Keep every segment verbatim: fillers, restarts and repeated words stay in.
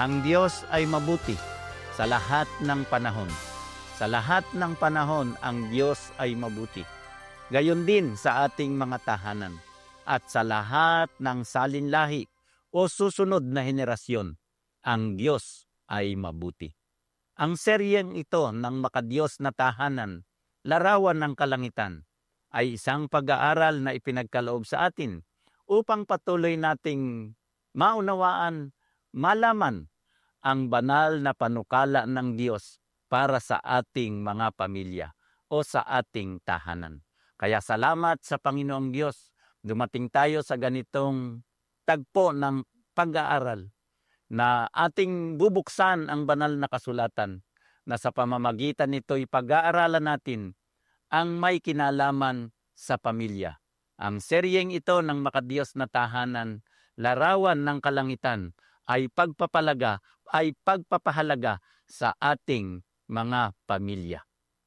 Ang Diyos ay mabuti sa lahat ng panahon. Sa lahat ng panahon, ang Diyos ay mabuti. Gayon din sa ating mga tahanan at sa lahat ng salinlahi o susunod na henerasyon, ang Diyos ay mabuti. Ang seryeng ito ng makadiyos na tahanan, larawan ng kalangitan, ay isang pag-aaral na ipinagkaloob sa atin upang patuloy nating maunawaan, malaman ang banal na panukala ng Diyos para sa ating mga pamilya o sa ating tahanan. Kaya salamat sa Panginoong Diyos, dumating tayo sa ganitong tagpo ng pag-aaral na ating bubuksan ang banal na kasulatan na sa pamamagitan nito'y pag-aaralan natin ang may kinalaman sa pamilya. Ang seryeng ito ng makadiyos na tahanan, larawan ng kalangitan, ay pagpapalaga, ay pagpapahalaga sa ating mga pamilya.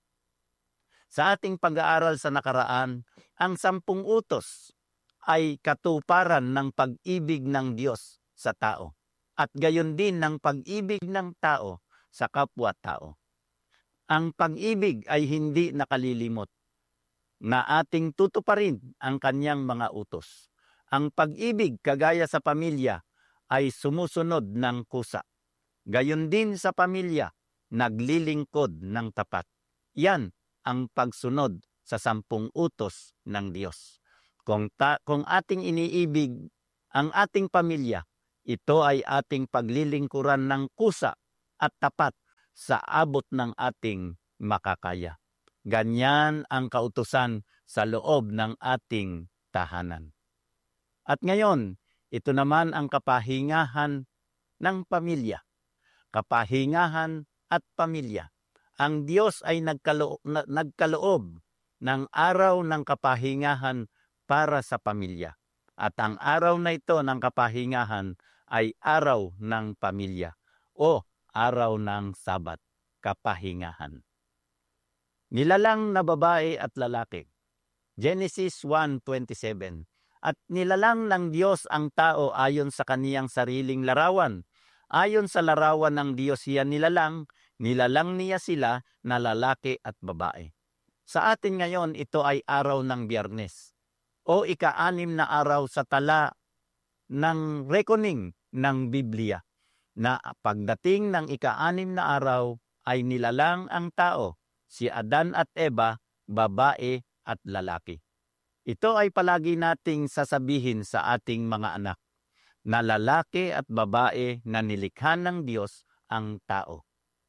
Sa ating pag-aaral sa nakaraan, ang sampung utos ay katuparan ng pag-ibig ng Diyos sa tao at gayon din ng pag-ibig ng tao sa kapwa-tao. Ang pag-ibig ay hindi nakalilimot na ating tutuparin ang kanyang mga utos. Ang pag-ibig kagaya sa pamilya ay sumusunod ng kusa. Gayon din sa pamilya, naglilingkod ng tapat. Yan ang pagsunod sa sampung utos ng Diyos. Kung, ta- kung ating iniibig ang ating pamilya, ito ay ating paglilingkuran ng kusa at tapat sa abot ng ating makakaya. Ganyan ang kautusan sa loob ng ating tahanan. At ngayon, ito naman ang kapahingahan ng pamilya. Kapahingahan at pamilya. Ang Diyos ay nagkalo- na- nagkaloob ng araw ng kapahingahan para sa pamilya. At ang araw na ito ng kapahingahan ay araw ng pamilya o araw ng Sabat, kapahingahan. Nilalang na babae at lalaki. Genesis one twenty-seven. At nilalang ng Diyos ang tao ayon sa kaniyang sariling larawan. Ayon sa larawan ng Diyos siya nilalang, nilalang niya sila na lalaki at babae. Sa atin ngayon, ito ay araw ng Biyernes o ika-anim na araw sa tala ng reckoning ng Biblia na pagdating ng ika-anim na araw ay nilalang ang tao, si Adan at Eva, babae at lalaki. Ito ay palagi nating sasabihin sa ating mga anak, na lalaki at babae na nilikha ng Diyos ang tao.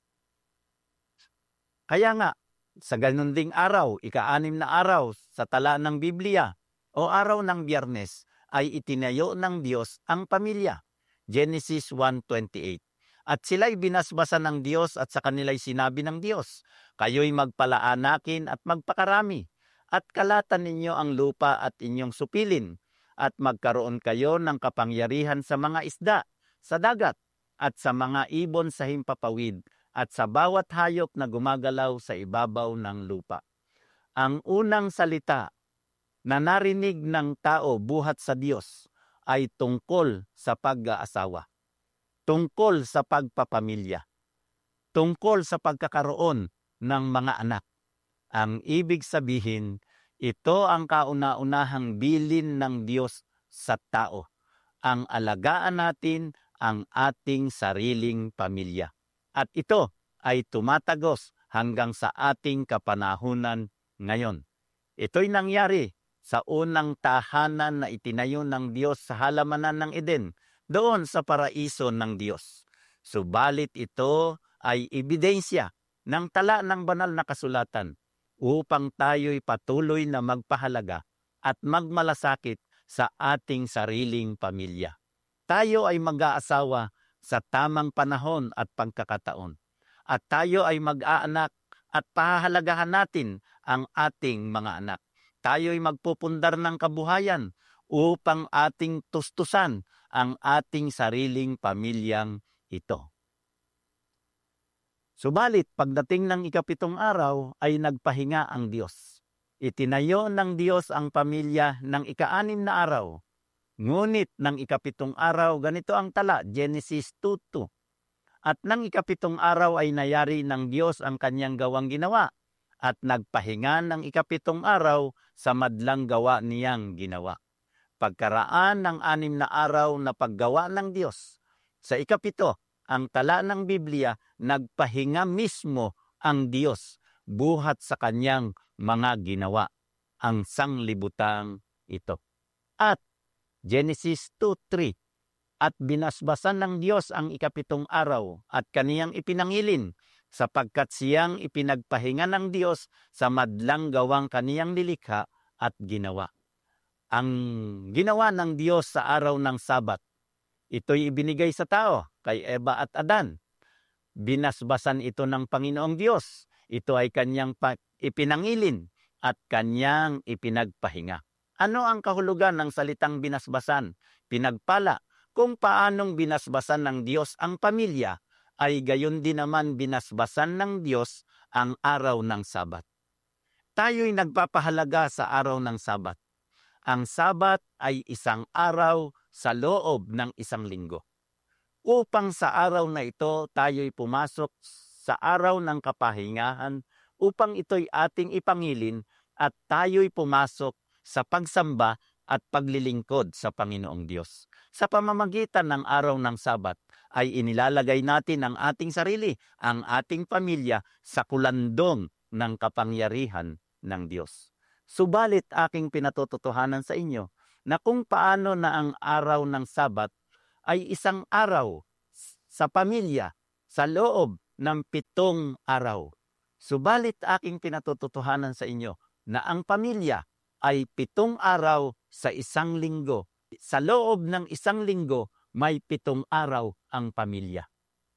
Kaya nga, sa ganun ding araw, ika-anim na araw sa tala ng Biblia o araw ng Biyernes, ay itinayo ng Diyos ang pamilya. Genesis one twenty-eight. At sila'y binasbasan ng Diyos at sa kanila'y sinabi ng Diyos, kayo'y magpalaanakin at magpakarami, at kalatan ninyo ang lupa at inyong supilin, at magkaroon kayo ng kapangyarihan sa mga isda, sa dagat, at sa mga ibon sa himpapawid, at sa bawat hayop na gumagalaw sa ibabaw ng lupa. Ang unang salita na narinig ng tao buhat sa Diyos ay tungkol sa pag-aasawa, tungkol sa pagpapamilya, tungkol sa pagkakaroon ng mga anak. Ang ibig sabihin, ito ang kauna-unahang bilin ng Diyos sa tao, ang alagaan natin ang ating sariling pamilya. At ito ay tumatagos hanggang sa ating kapanahunan ngayon. Ito'y nangyari sa unang tahanan na itinayo ng Diyos sa halamanan ng Eden, doon sa paraiso ng Diyos. Subalit ito ay ebidensya ng tala ng banal na kasulatan upang tayo'y patuloy na magpahalaga at magmalasakit sa ating sariling pamilya. Tayo ay mag-aasawa sa tamang panahon at pagkakataon. At tayo ay mag-aanak at pahahalagahan natin ang ating mga anak. Tayo'y magpupundar ng kabuhayan upang ating tustusan ang ating sariling pamilyang ito. Subalit, pagdating ng ikapitong araw ay nagpahinga ang Diyos. Itinayo ng Diyos ang pamilya ng ika-anim na araw. Ngunit ng ikapitong araw, ganito ang tala, Genesis two two. At nang ikapitong araw ay nayari ng Diyos ang kanyang gawang ginawa, at nagpahinga ng ikapitong araw sa madlang gawa niyang ginawa. Pagkaraan ng anim na araw na paggawa ng Diyos, sa ikapito, ang tala ng Biblia, nagpahinga mismo ang Diyos buhat sa kanyang mga ginawa, ang sanglibutang ito. At Genesis two three, at binasbasan ng Diyos ang ikapitong araw at kaniyang ipinangilin, sapagkat siyang ipinagpahinga ng Diyos sa madlang gawang kaniyang nilikha at ginawa. Ang ginawa ng Diyos sa araw ng Sabat, ito'y ibinigay sa tao, kay Eva at Adan. Binasbasan ito ng Panginoong Diyos. Ito ay kanyang ipinangilin at kanyang ipinagpahinga. Ano ang kahulugan ng salitang binasbasan? Pinagpala. Kung paanong binasbasan ng Diyos ang pamilya, ay gayon din naman binasbasan ng Diyos ang araw ng Sabat. Tayo'y nagpapahalaga sa araw ng Sabat. Ang Sabat ay isang araw sa loob ng isang linggo. Upang sa araw na ito, tayo'y pumasok sa araw ng kapahingahan upang ito'y ating ipangilin at tayo'y pumasok sa pagsamba at paglilingkod sa Panginoong Diyos. Sa pamamagitan ng araw ng Sabat ay inilalagay natin ang ating sarili, ang ating pamilya sa kulandong ng kapangyarihan ng Diyos. Subalit aking pinatututuhanan sa inyo na kung paano na ang araw ng Sabat ay isang araw sa pamilya sa loob ng pitong araw. Subalit aking pinatututuhanan sa inyo na ang pamilya ay pitong araw sa isang linggo. Sa loob ng isang linggo, may pitong araw ang pamilya.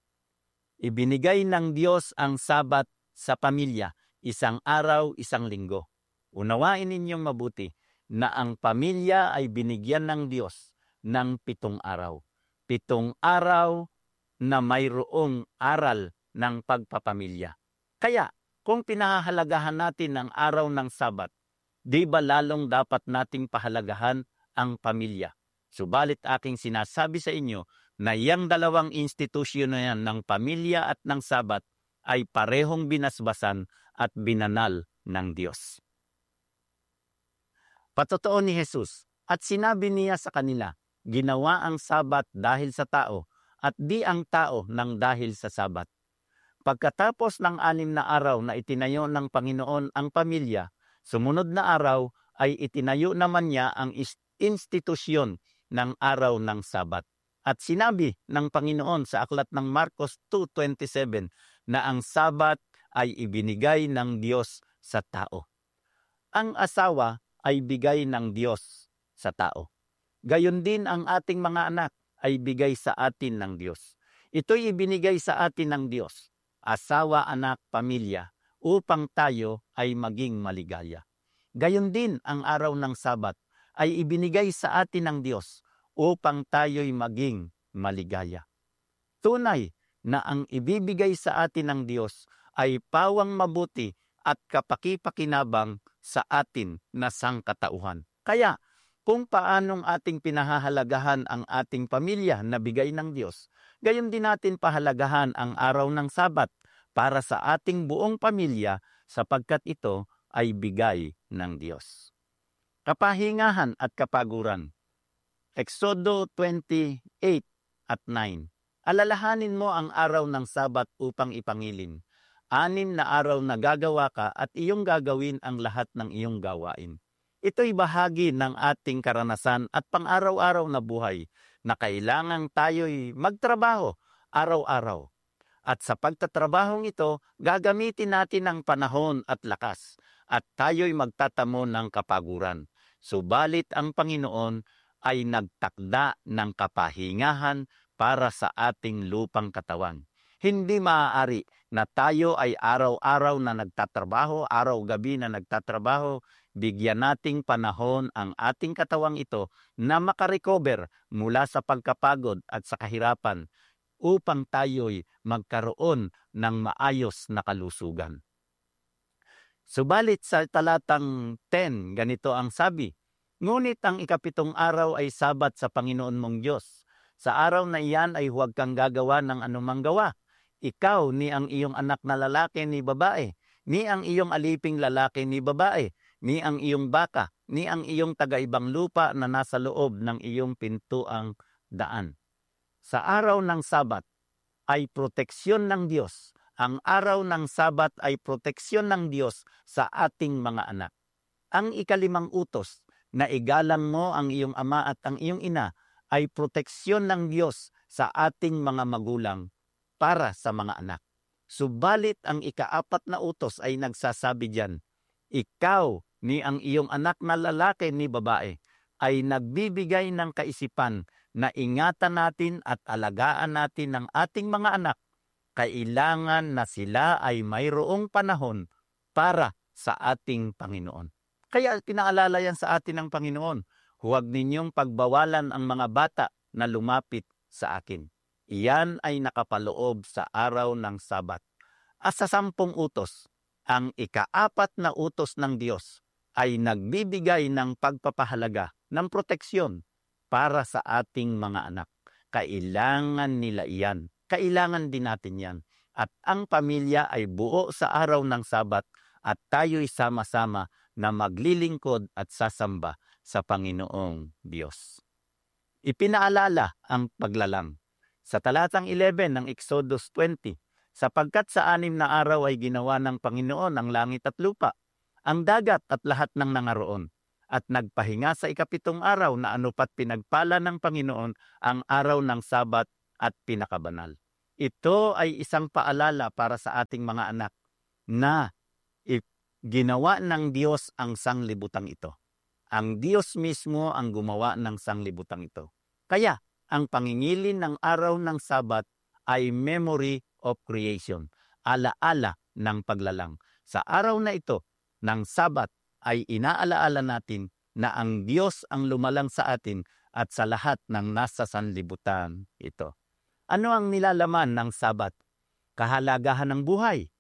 Ibinigay ng Diyos ang Sabat sa pamilya, isang araw, isang linggo. Unawain ninyong mabuti na ang pamilya ay binigyan ng Diyos ng pitong araw. Pitong araw na mayroong aral ng pagpapamilya. Kaya, kung pinahahalagahan natin ang araw ng Sabat, di ba lalong dapat nating pahalagahan ang pamilya? Subalit aking sinasabi sa inyo na iyang dalawang institusyon na yan ng pamilya at ng Sabat ay parehong binasbasan at binanal ng Diyos. Patotoo ni Jesus, at sinabi niya sa kanila, ginawa ang Sabat dahil sa tao, at di ang tao nang dahil sa Sabat. Pagkatapos ng anim na araw na itinayo ng Panginoon ang pamilya, sumunod na araw ay itinayo naman niya ang institusyon ng araw ng Sabat. At sinabi ng Panginoon sa aklat ng Marcos two twenty-seven na ang Sabat ay ibinigay ng Diyos sa tao. Ang asawa ay bigay ng Diyos sa tao. Gayon din ang ating mga anak ay bigay sa atin ng Diyos. Ito'y ibinigay sa atin ng Diyos, asawa, anak, pamilya, upang tayo ay maging maligaya. Gayon din ang araw ng Sabat ay ibinigay sa atin ng Diyos upang tayo'y maging maligaya. Tunay na ang ibibigay sa atin ng Diyos ay pawang mabuti at kapaki-pakinabang sa atin na sangkatauhan. Kaya, kung paanong ating pinahahalagahan ang ating pamilya na bigay ng Diyos, gayon din natin pahalagahan ang araw ng Sabat para sa ating buong pamilya sapagkat ito ay bigay ng Diyos. Kapahingahan at kapaguran. Exodo twenty-eight at nine. Alalahanin mo ang araw ng Sabat upang ipangilin. Anim na araw na gagawa ka at iyong gagawin ang lahat ng iyong gawain. Ito'y bahagi ng ating karanasan at pang-araw-araw na buhay na kailangang tayo'y magtrabaho araw-araw. At sa pagtatrabahong ito, gagamitin natin ang panahon at lakas at tayo'y magtatamo ng kapaguran. Subalit ang Panginoon ay nagtakda ng kapahingahan para sa ating lupang katawan. Hindi maaari na tayo ay araw-araw na nagtatrabaho, araw-gabi na nagtatrabaho, bigyan nating panahon ang ating katawang ito na makarecover mula sa pagkapagod at sa kahirapan upang tayo'y magkaroon ng maayos na kalusugan. Subalit sa talatang ten, ganito ang sabi, ngunit ang ikapitong araw ay Sabat sa Panginoon mong Diyos. Sa araw na iyan ay huwag kang gagawa ng anumang gawa, ikaw ni ang iyong anak na lalaki ni babae, ni ang iyong aliping lalaki ni babae, ni ang iyong baka, ni ang iyong taga-ibang lupa na nasa loob ng iyong pintuang daan. Sa araw ng Sabat ay proteksyon ng Diyos. Ang araw ng Sabat ay proteksyon ng Diyos sa ating mga anak. Ang ikalimang utos na igalang mo ang iyong ama at ang iyong ina ay proteksyon ng Diyos sa ating mga magulang para sa mga anak. Subalit ang ikaapat na utos ay nagsasabi diyan, ikaw ni ang iyong anak na lalaki ni babae ay nagbibigay ng kaisipan na ingatan natin at alagaan natin ng ating mga anak. Kailangan na sila ay mayroong panahon para sa ating Panginoon. Kaya pinaalala yan sa atin ng Panginoon, huwag ninyong pagbawalan ang mga bata na lumapit sa akin. Iyan ay nakapaloob sa araw ng Sabat. At sa sampung utos, ang ikaapat na utos ng Diyos ay nagbibigay ng pagpapahalaga ng proteksyon para sa ating mga anak. Kailangan nila iyan. Kailangan din natin yan. At ang pamilya ay buo sa araw ng Sabat at tayo'y sama-sama na maglilingkod at sasamba sa Panginoong Diyos. Ipinaalala ang paglalang. Sa talatang eleven ng Exodus twenty, sapagkat sa anim na araw ay ginawa ng Panginoon ang langit at lupa, ang dagat at lahat ng nangaroon, at nagpahinga sa ikapitong araw na anupat pinagpala ng Panginoon ang araw ng Sabat at pinakabanal. Ito ay isang paalala para sa ating mga anak na ginawa ng Diyos ang sanglibutang ito. Ang Diyos mismo ang gumawa ng sanglibutang ito. Kaya, ang pangingilin ng araw ng Sabat ay memory of creation, alaala ng paglalang. Sa araw na ito ng Sabat ay inaalaala natin na ang Diyos ang lumalang sa atin at sa lahat ng nasa sanlibutan ito. Ano ang nilalaman ng Sabat? Kahalagahan ng buhay.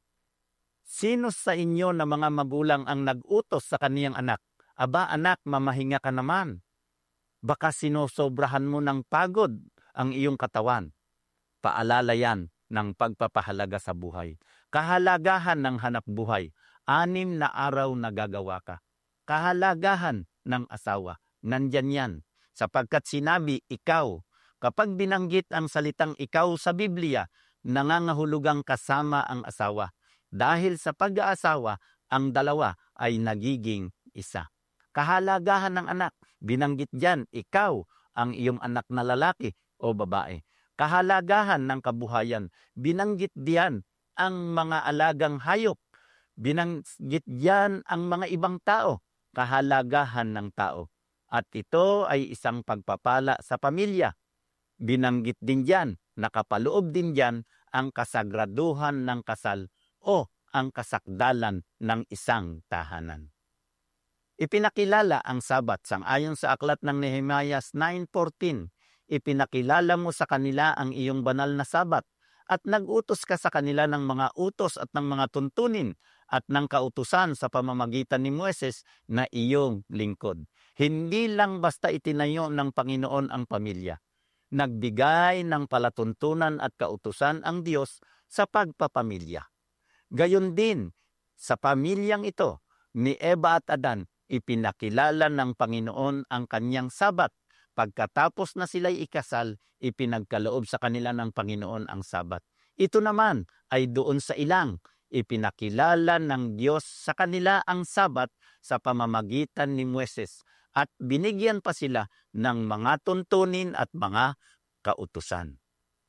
Sino sa inyo na mga magulang ang nag-utos sa kaniyang anak? Aba anak, mamahinga ka naman. Baka sinosobrahan mo ng pagod ang iyong katawan. Paalala yan ng pagpapahalaga sa buhay. Kahalagahan ng hanap buhay. Anim na araw na gagawa ka. Kahalagahan ng asawa. Nandyan yan. Sapagkat sinabi, ikaw. Kapag binanggit ang salitang ikaw sa Biblia, nangangahulugang kasama ang asawa. Dahil sa pag-aasawa, ang dalawa ay nagiging isa. Kahalagahan ng anak, binanggit diyan, ikaw ang iyong anak na lalaki o babae. Kahalagahan ng kabuhayan, binanggit diyan ang mga alagang hayop. Binanggit diyan ang mga ibang tao, kahalagahan ng tao. At ito ay isang pagpapala sa pamilya. Binanggit din diyan, nakapaloob din diyan ang kasagraduhan ng kasal o ang kasakdalan ng isang tahanan. Ipinakilala ang Sabat sangayon sa aklat ng Nehemiah nine fourteen. Ipinakilala mo sa kanila ang iyong banal na Sabat at nag-utos ka sa kanila ng mga utos at ng mga tuntunin at ng kautusan sa pamamagitan ni Moises na iyong lingkod. Hindi lang basta itinayo ng Panginoon ang pamilya. Nagbigay ng palatuntunan at kautusan ang Diyos sa pagpapamilya. Gayon din, sa pamilyang ito, ni Eva at Adan, ipinakilala ng Panginoon ang kanyang Sabat. Pagkatapos na sila'y ikasal, ipinagkaloob sa kanila ng Panginoon ang Sabat. Ito naman ay doon sa ilang, ipinakilala ng Diyos sa kanila ang Sabat sa pamamagitan ni Moises at binigyan pa sila ng mga tuntunin at mga kautusan.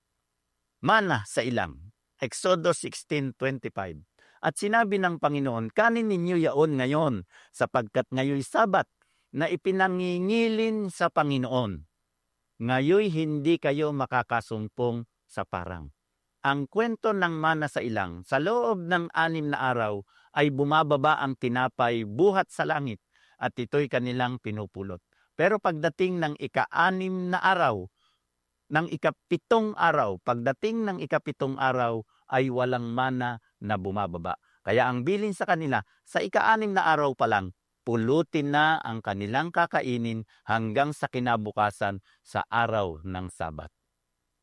Mana sa ilang, Exodus sixteen twenty-five. At sinabi ng Panginoon, kanin ninyo yaon ngayon, sapagkat ngayoy Sabat na ipinangingilin sa Panginoon. Ngayoy hindi kayo makakasumpong sa parang. Ang kwento ng mana sa ilang, sa loob ng anim na araw ay bumababa ang tinapay buhat sa langit at ito'y kanilang pinupulot. Pero pagdating ng ika-anim na araw, ng ikapitong araw, pagdating ng ikapitong araw ay walang mana na bumababa. Kaya ang bilin sa kanila, sa ika-anim na araw pa lang, pulutin na ang kanilang kakainin hanggang sa kinabukasan sa araw ng Sabat.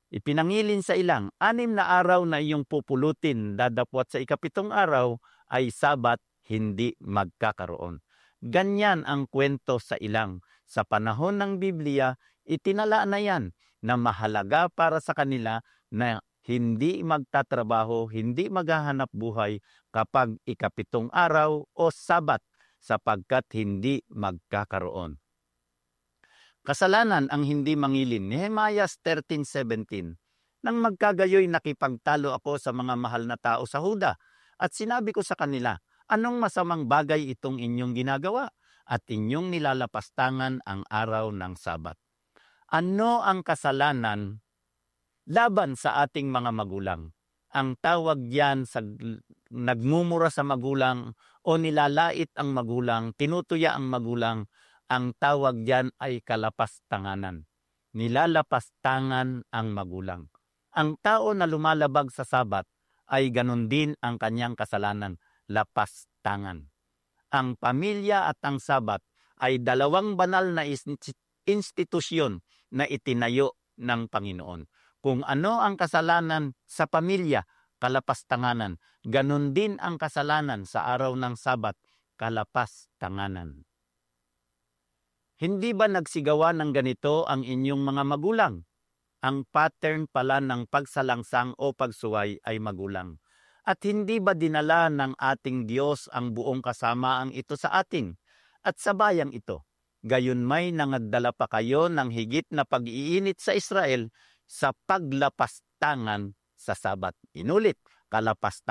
Ipinangilin sa ilang, anim na araw na iyong pupulutin, dadapwat sa ikapitong araw ay Sabat, hindi magkakaroon. Ganyan ang kwento sa ilang. Sa panahon ng Biblia, itinala na yan na mahalaga para sa kanila na hindi magtatrabaho, hindi maghahanap buhay kapag ikapitong araw o Sabat sapagkat hindi magkakaroon. Kasalanan ang hindi mangilin. Nehemiah thirteen seventeen. Nang magkagayoy nakipagtalo ako sa mga mahal na tao sa Huda at sinabi ko sa kanila, anong masamang bagay itong inyong ginagawa at inyong nilalapastangan ang araw ng Sabat? Ano ang kasalanan laban sa ating mga magulang? Ang tawag diyan sa nagmumura sa magulang o nilalait ang magulang, tinutuya ang magulang, ang tawag diyan ay kalapastanganan. Nilalapastangan ang magulang. Ang tao na lumalabag sa Sabat ay ganun din ang kanyang kasalanan, lapastangan. Ang pamilya at ang Sabat ay dalawang banal na institusyon na itinayo ng Panginoon. Kung ano ang kasalanan sa pamilya, kalapastanganan. Ganun din ang kasalanan sa araw ng Sabat, kalapastanganan. Hindi ba nagsigawa ng ganito ang inyong mga magulang? Ang pattern pala ng pagsalangsang o pagsuway ay magulang. At hindi ba dinala ng ating Diyos ang buong kasamaang ito sa atin at sa bayang ito? Gayon may nangadala pa kayo ng higit na pag-iinit sa Israel sa paglapastangan sa Sabat. Inulit, kalapastangan.